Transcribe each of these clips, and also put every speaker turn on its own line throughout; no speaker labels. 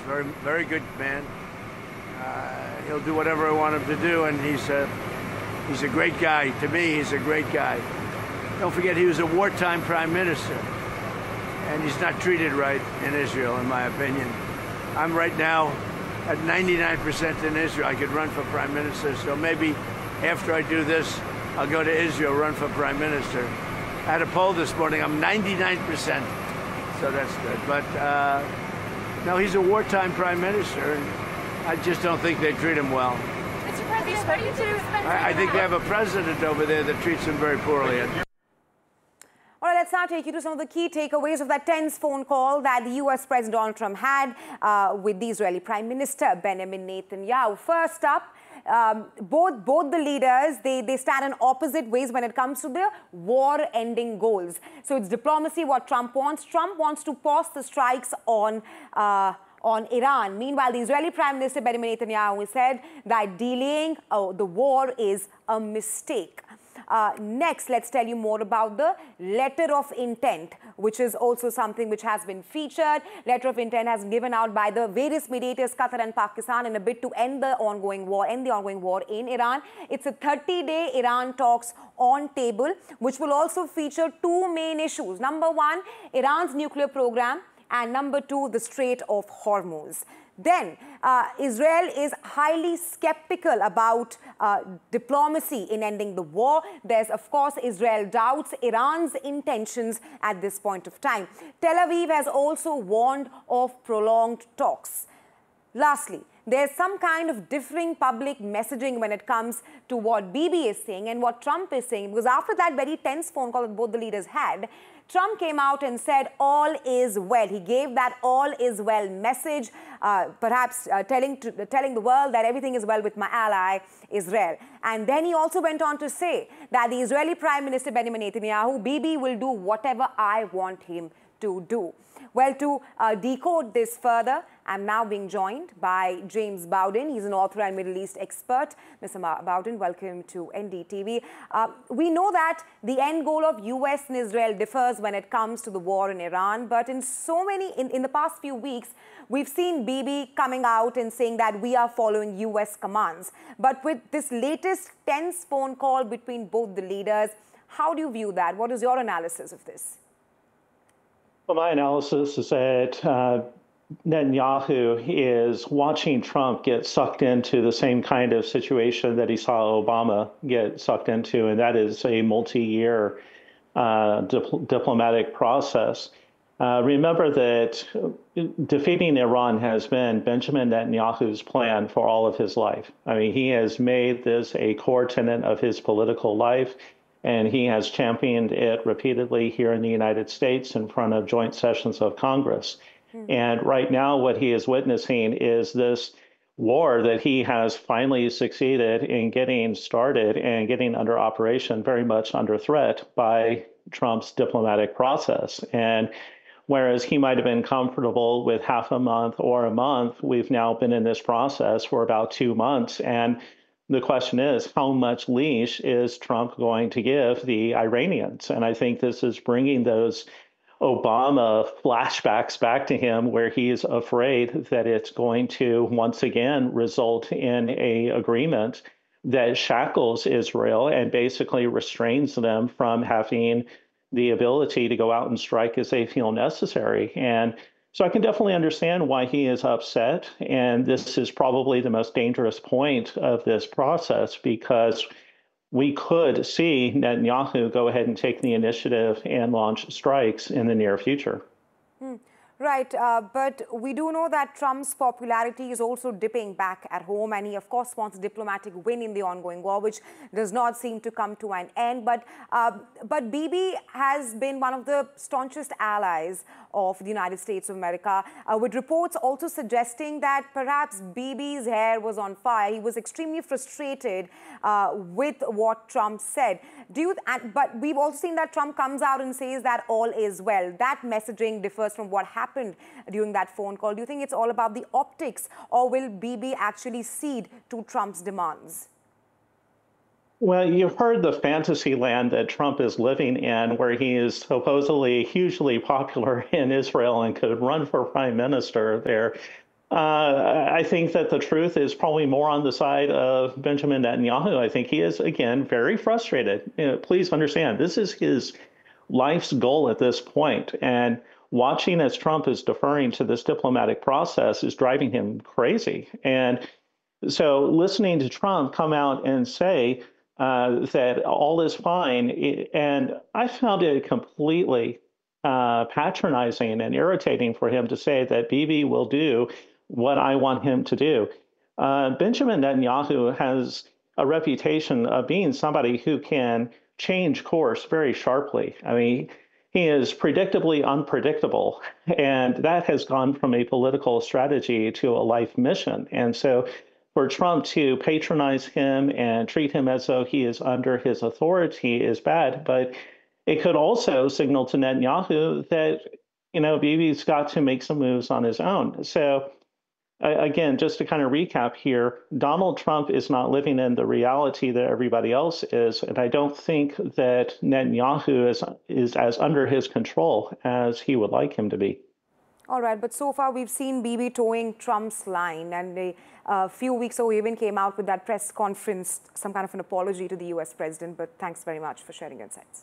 very, very good man. He'll do whatever I want him to do, and he's a great guy. To me, he's a great guy. Don't forget, he was a wartime prime minister, and he's not treated right in Israel, in my opinion. I'm right now at 99% in Israel. I could run for prime minister, so maybe after I do this, I'll go to Israel, run for prime minister. I had a poll this morning. I'm 99%, so that's good. But no, he's a wartime prime minister, and I just don't think they treat him well.
Mr. President, what do you do?
I think they have a president over there that treats him very poorly.
All right, let's now take you to some of the key takeaways of that tense phone call that the U.S. President Donald Trump had with the Israeli Prime Minister Benjamin Netanyahu. First up, both the leaders, they stand in opposite ways when it comes to their war-ending goals. So it's diplomacy, what Trump wants. Trump wants to pause the strikes on Iran. Meanwhile, the Israeli Prime Minister Benjamin Netanyahu said that delaying the war is a mistake. Next, let's tell you more about the letter of intent, which is also something which has been featured. Letter of intent has been given out by the various mediators, Qatar and Pakistan, in a bid to end the ongoing war in Iran. It's a 30-day Iran talks on table, which will also feature two main issues. Number one, Iran's nuclear program, and number two, the Strait of Hormuz. Then, Israel is highly skeptical about diplomacy in ending the war. There's, of course, Israel doubts Iran's intentions at this point of time. Tel Aviv has also warned of prolonged talks. Lastly, there's some kind of differing public messaging when it comes to what Bibi is saying and what Trump is saying, because after that very tense phone call that both the leaders had, Trump came out and said all is well. He gave that all is well message, perhaps telling the world that everything is well with my ally, Israel. And then he also went on to say that the Israeli Prime Minister Benjamin Netanyahu, Bibi, will do whatever I want him to do. Well, to decode this further, I'm now being joined by James Bowden. He's an author and Middle East expert. Mr. Bowden, welcome to NDTV. We know that the end goal of US and Israel differs when it comes to the war in Iran, but in the past few weeks, we've seen Bibi coming out and saying that we are following US commands. But with this latest tense phone call between both the leaders, how do you view that? What is your analysis of this?
Well, my analysis is that Netanyahu is watching Trump get sucked into the same kind of situation that he saw Obama get sucked into, and that is a multi-year diplomatic process. Remember that defeating Iran has been Benjamin Netanyahu's plan for all of his life. I mean, he has made this a core tenet of his political life, and he has championed it repeatedly here in the United States in front of joint sessions of Congress. And right now, what he is witnessing is this war that he has finally succeeded in getting started and getting under operation, very much under threat by Trump's diplomatic process. And whereas he might have been comfortable with half a month or a month, we've now been in this process for about 2 months. And the question is, how much leash is Trump going to give the Iranians? And I think this is bringing those Obama flashbacks back to him, where he's afraid that it's going to once again result in an agreement that shackles Israel and basically restrains them from having the ability to go out and strike as they feel necessary. And so I can definitely understand why he is upset. And this is probably the most dangerous point of this process, because we could see Netanyahu go ahead and take the initiative and launch strikes in the near future.
Right, but we do know that Trump's popularity is also dipping back at home, and he, of course, wants a diplomatic win in the ongoing war, which does not seem to come to an end. But Bibi has been one of the staunchest allies of the United States of America, with reports also suggesting that perhaps Bibi's hair was on fire. He was extremely frustrated with what Trump said. But we've also seen that Trump comes out and says that all is well. That messaging differs from what happened during that phone call. Do you think it's all about the optics, or will Bibi actually cede to Trump's demands?
Well, you've heard the fantasy land that Trump is living in, where he is supposedly hugely popular in Israel and could run for prime minister there. I think that the truth is probably more on the side of Benjamin Netanyahu. I think he is, again, very frustrated. Please understand, this is his life's goal at this point. And watching as Trump is deferring to this diplomatic process is driving him crazy. And so listening to Trump come out and say that all is fine, and I found it completely patronizing and irritating for him to say that Bibi will do what I want him to do. Benjamin Netanyahu has a reputation of being somebody who can change course very sharply. I mean, he is predictably unpredictable, and that has gone from a political strategy to a life mission. And so for Trump to patronize him and treat him as though he is under his authority is bad, but it could also signal to Netanyahu that, Bibi's got to make some moves on his own. So again, just to kind of recap here, Donald Trump is not living in the reality that everybody else is, and I don't think that Netanyahu is as under his control as he would like him to be.
All right, but so far we've seen Bibi towing Trump's line, and a few weeks ago he even came out with that press conference, some kind of an apology to the US president, but thanks very much for sharing your insights.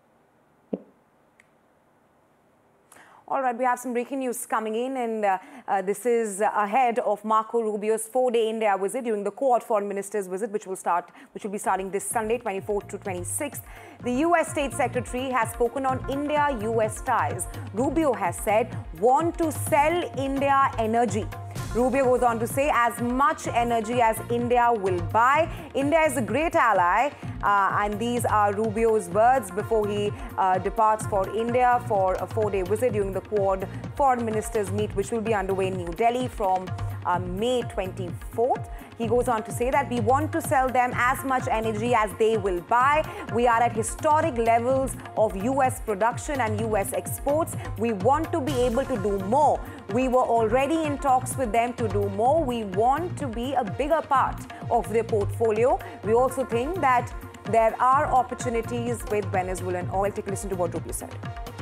All right, we have some breaking news coming in, and this is ahead of Marco Rubio's 4-day India visit during the Quad foreign ministers visit, which will be starting this Sunday, 24th to 26th. The US State Secretary has spoken on India-US ties. Rubio has said, want to sell India energy. Rubio goes on to say, as much energy as India will buy. India is a great ally. And these are Rubio's words before he departs for India for a 4-day visit during the Quad foreign ministers meet, which will be underway in New Delhi from May 24th. He goes on to say that we want to sell them as much energy as they will buy. We are at historic levels of US production and US exports. We want to be able to do more. We were already in talks with them to do more. We want to be a bigger part of their portfolio. We also think that there are opportunities with Venezuelan oil. Take a listen to what Rubio said.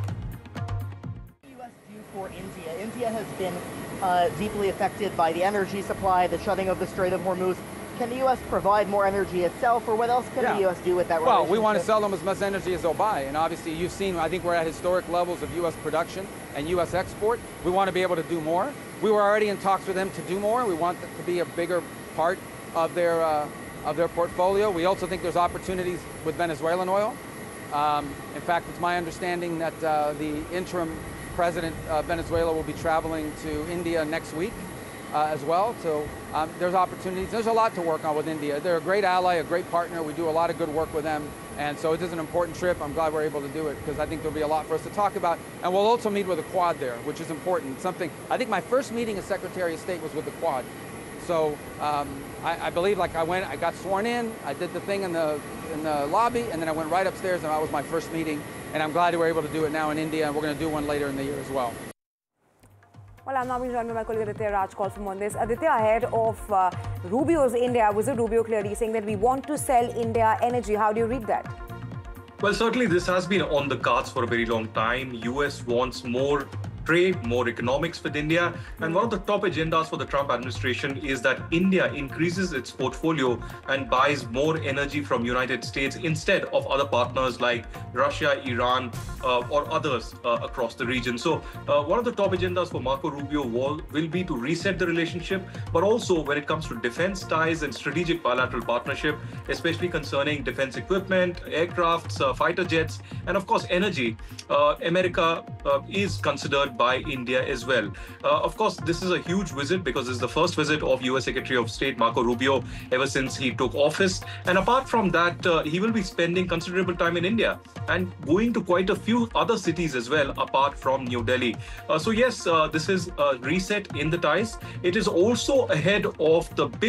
U.S. do for India? India has been deeply affected by the energy supply, the shutting of the Strait of Hormuz. Can the U.S. provide more energy itself, or what else can the U.S. do with that relationship?
Well, we want to sell them as much energy as they'll buy. And obviously, you've seen, I think we're at historic levels of U.S. production and U.S. export. We want to be able to do more. We were already in talks with them to do more. We want to be a bigger part of their portfolio. We also think there's opportunities with Venezuelan oil. In fact, it's my understanding that the interim president of Venezuela will be traveling to India next week as well. So there's opportunities. There's a lot to work on with India. They're a great ally, a great partner. We do a lot of good work with them. And so it is an important trip. I'm glad we're able to do it because I think there'll be a lot for us to talk about. And we'll also meet with the Quad there, which is important. I think my first meeting as Secretary of State was with the Quad. So I believe, like, I got sworn in, I did the thing in the lobby, and then I went right upstairs, and that was my first meeting. And I'm glad we were able to do it now in India, and we're going to do one later in the year as well.
Well, I'm now being joined by my colleague Aditya Raj Kolfam on this. Aditya, ahead of Rubio's India visit, Rubio clearly saying that we want to sell India energy. How do you read that?
Well, certainly this has been on the cards for a very long time. US wants more trade, more economics with India. And one of the top agendas for the Trump administration is that India increases its portfolio and buys more energy from United States instead of other partners like Russia, Iran, or others across the region. So one of the top agendas for Marco Rubio will be to reset the relationship, but also when it comes to defense ties and strategic bilateral partnership, especially concerning defense equipment, aircrafts, fighter jets, and of course energy. America is considered by India as well. Of course, this is a huge visit because this is the first visit of US Secretary of State Marco Rubio ever since he took office. And apart from that, he will be spending considerable time in India and going to quite a few other cities as well, apart from New Delhi. So yes, this is a reset in the ties. It is also ahead of the big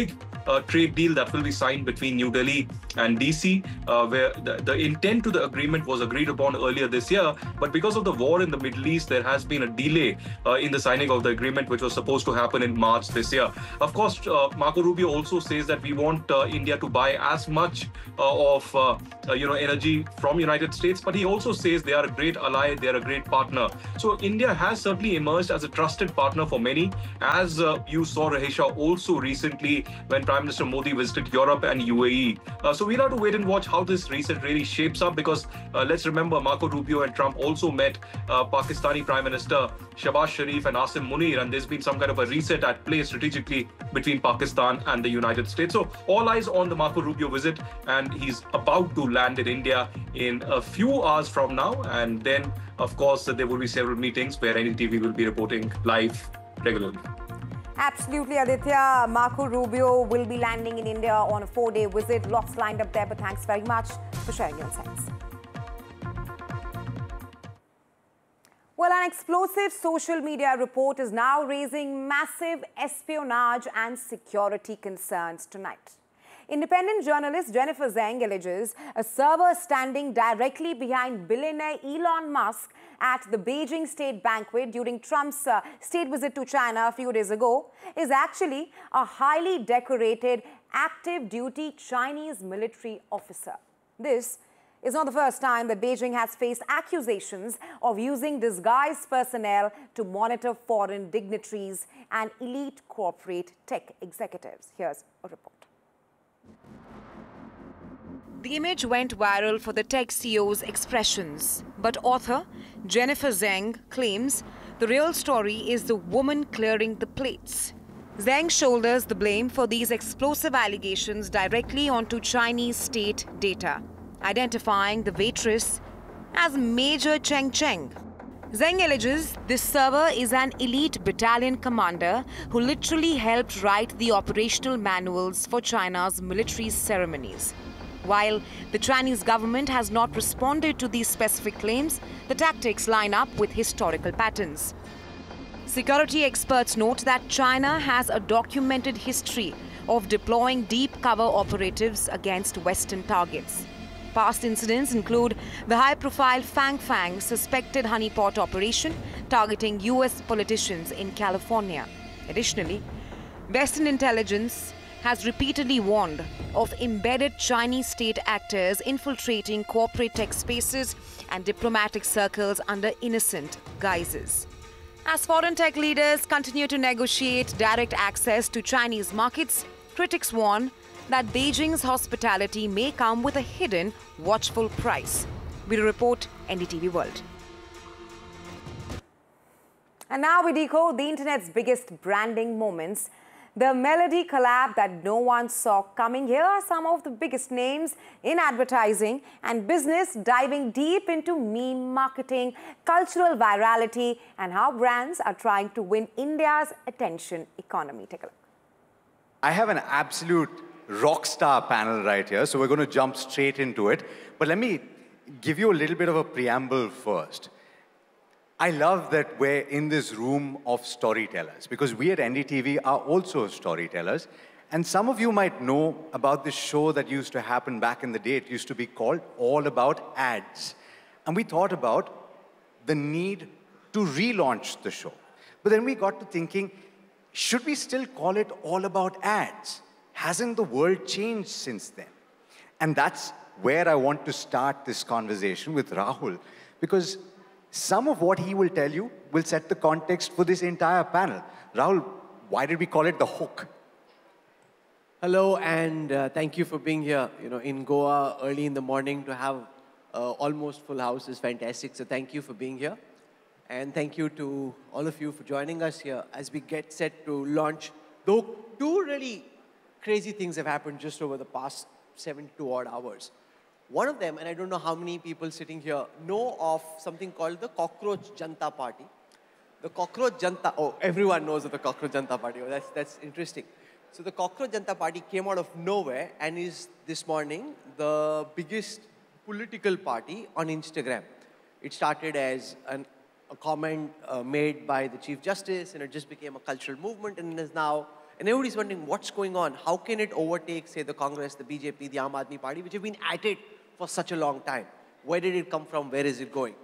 trade deal that will be signed between New Delhi and DC, where the intent to the agreement was agreed upon earlier this year. But because of the war in the Middle East, there has been a delay in the signing of the agreement, which was supposed to happen in March this year. Of course, Marco Rubio also says that we want India to buy as much of energy from United States, but he also says they are a great ally, they are a great partner. So India has certainly emerged as a trusted partner for many, as you saw, Rahesha, also recently when Prime Minister Modi visited Europe and UAE. So we'll have to wait and watch how this reset really shapes up, because let's remember Marco Rubio and Trump also met Pakistani Prime Minister Shehbaz Sharif and Asim Munir, and there's been some kind of a reset at play strategically between Pakistan and the United States. So all eyes on the Marco Rubio visit, and he's about to land in India in a few hours from now. And then, of course, there will be several meetings where NDTV will be reporting live regularly.
Absolutely, Aditya. Marco Rubio will be landing in India on a 4-day visit. Lots lined up there, but thanks very much for sharing your insights. Well, an explosive social media report is now raising massive espionage and security concerns tonight. Independent journalist Jennifer Zeng alleges a server standing directly behind billionaire Elon Musk at the Beijing state banquet during Trump's state visit to China a few days ago is actually a highly decorated active duty Chinese military officer. This is not the first time that Beijing has faced accusations of using disguised personnel to monitor foreign dignitaries and elite corporate tech executives. Here's a report. The image went viral for the tech CEO's expressions, but author Jennifer Zeng claims the real story is the woman clearing the plates. Zeng shoulders the blame for these explosive allegations directly onto Chinese state data, identifying the waitress as Major Cheng Cheng. Zeng alleges this server is an elite battalion commander who literally helped write the operational manuals for China's military ceremonies. While the Chinese government has not responded to these specific claims, the tactics line up with historical patterns. Security experts note that China has a documented history of deploying deep cover operatives against Western targets. Past incidents include the high-profile Fang Fang suspected honeypot operation targeting US politicians in California. Additionally, Western intelligence has repeatedly warned of embedded Chinese state actors infiltrating corporate tech spaces and diplomatic circles under innocent guises. As foreign tech leaders continue to negotiate direct access to Chinese markets, critics warn that Beijing's hospitality may come with a hidden, watchful price. We report NDTV World. And now we decode the internet's biggest branding moments. The Melody collab that no one saw coming. Here are some of the biggest names in advertising and business diving deep into meme marketing, cultural virality, and how brands are trying to win India's attention economy. Take a look.
I have an absolute rock star panel right here, so we're going to jump straight into it. But let me give you a little bit of a preamble first. I love that we're in this room of storytellers, because we at NDTV are also storytellers. And some of you might know about this show that used to happen back in the day. It used to be called All About Ads. And we thought about the need to relaunch the show. But then we got to thinking, should we still call it All About Ads? Hasn't the world changed since then? And that's where I want to start this conversation with Rahul, because some of what he will tell you will set the context for this entire panel. Rahul, why did we call it The Hook?
Hello, and thank you for being here. You know, in Goa, early in the morning, to have almost full house is fantastic. So thank you for being here. And thank you to all of you for joining us here as we get set to launch. Though two really crazy things have happened just over the past 72 odd hours. One of them, and I don't know how many people sitting here know of something called the Cockroach Janta Party. The Cockroach Janta, oh, everyone knows of the Cockroach Janta Party. Oh, that's interesting. So the Cockroach Janta Party came out of nowhere and is this morning the biggest political party on Instagram. It started as an a comment made by the Chief Justice, and it just became a cultural movement, and is now, and everybody's wondering what's going on. How can it overtake, say, the Congress, the BJP, the Aam Aadmi Party, which have been at it for such a long time? Where did it come from? Where is it going?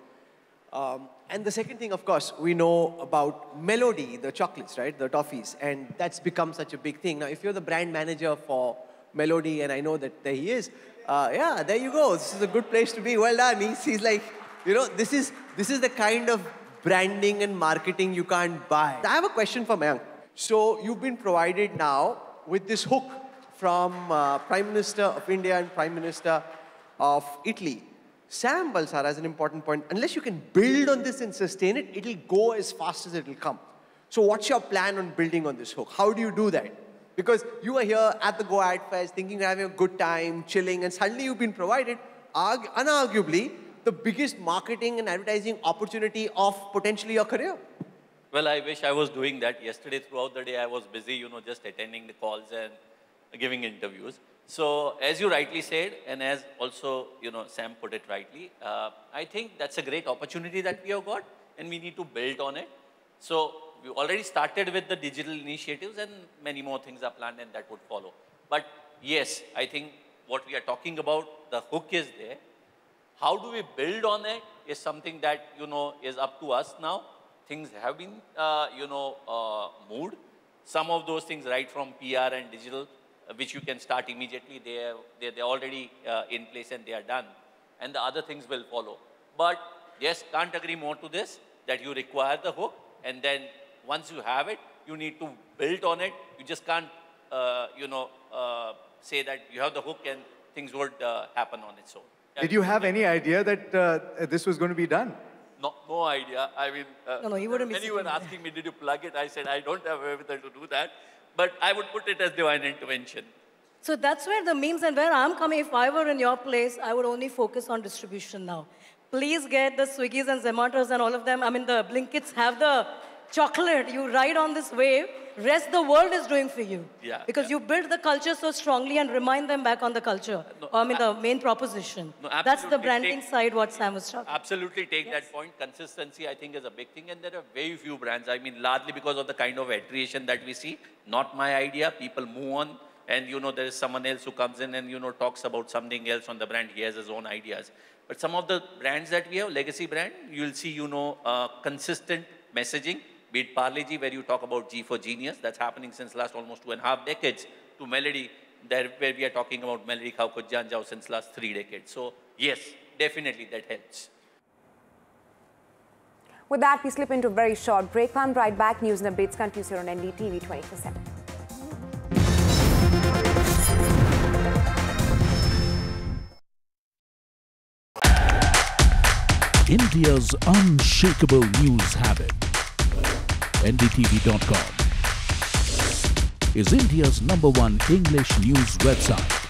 And the second thing, of course, we know about Melody, the chocolates, right? The toffees. And that's become such a big thing. Now, if you're the brand manager for Melody, and I know that there he is, yeah, there you go. This is a good place to be. Well done. He's like, you know, this is the kind of branding and marketing you can't buy. I have a question for Mayank. So you've been provided now with this hook from Prime Minister of India and Prime Minister of Italy. Sam Balsara has an important point. Unless you can build on this and sustain it, it'll go as fast as it'll come. So what's your plan on building on this hook? How do you do that? Because you are here at the Goa Ad Fest thinking you're having a good time, chilling, and suddenly you've been provided, unarguably, the biggest marketing and advertising opportunity of potentially your career.
Well, I wish I was doing that. Yesterday, throughout the day, I was busy, you know, just attending the calls and giving interviews. So, as you rightly said, and as also, you know, Sam put it rightly, I think that's a great opportunity that we have got, and we need to build on it. So, we already started with the digital initiatives, and many more things are planned, and that would follow. But yes, I think what we are talking about, the hook is there. How do we build on it is something that, you know, is up to us now. Things have been, you know, moved. Some of those things right from PR and digital, which you can start immediately, they're already in place and they are done. And the other things will follow. But yes, can't agree more to this, that you require the hook, and then once you have it, you need to build on it. You just can't, you know, say that you have the hook and things would happen on its own.
Did you have any idea that this was going to be done?
No idea. I mean,
no, he wouldn't
when you were asking me, did you plug it? I said, I don't have wherewithal to do that. But I would put it as divine intervention.
So that's where the memes and where I'm coming. If I were in your place, I would only focus on distribution now. Please get the Swiggies and Zomatos and all of them. I mean, the Blinkits have the chocolate. You ride on this wave. Rest the world is doing for you.
Yeah.
Because you build the culture so strongly and remind them back on the culture. I mean, the main proposition.
No,
that's the branding side what Sam was talking.
Absolutely take that point. Consistency, I think, is a big thing. And there are very few brands. I mean, largely because of the kind of attrition that we see. Not my idea. People move on. And, you know, there is someone else who comes in and, you know, talks about something else on the brand. He has his own ideas. But some of the brands that we have, legacy brand, you'll see, you know, consistent messaging. Be it Parle-G, where you talk about G for Genius, that's happening since last almost 2.5 decades, to Melody, there, where we are talking about Melody Khao Kuch Jaan Jao since last 3 decades. So yes, definitely that helps.
With that, we slip into a very short break. I'm right back. News and updates continues here on NDTV 24/7.
India's unshakable news habit. NDTV.com is India's #1 English news website.